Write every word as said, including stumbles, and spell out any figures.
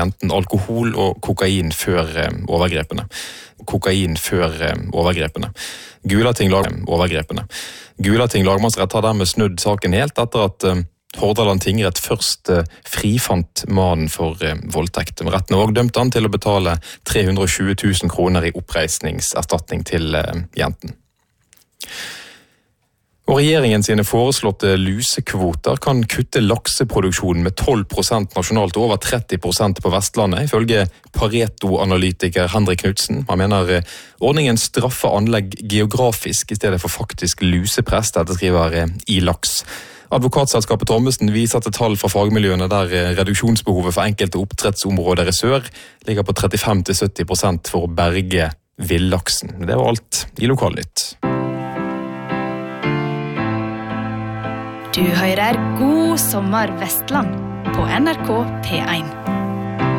enten alkohol og kokain før overgrepene. Kokain før overgrepene. Gulating lag overgrepene. Gulating lagmannsrett har dermed snudd saken helt etter at Hordaland tingrett først frifant mannen for voldtekt. Retten har også dømt han til å betale tre hundre og tjue tusen kroner i oppreisningserstatning til jenten. Og regjeringen sine foreslåtte lusekvoter kan kutte lakseproduksjonen med tolv prosent nasjonalt og over tretti prosent på Vestlandet, ifølge Pareto-analytiker Henrik Knudsen. Han mener ordningen straffer anlegg geografisk i stedet for faktisk lusepress, dette skriver i Laks. Advokatselskapet Thommessen viser til tall fra fagmiljøene der reduksjonsbehovet for enkelte oppdrettsområder i sør ligger på trettifem til sytti prosent for å berge villaksen. Det var alt i Lokalnytt. Du hører God sommer Vestland på N R K P en.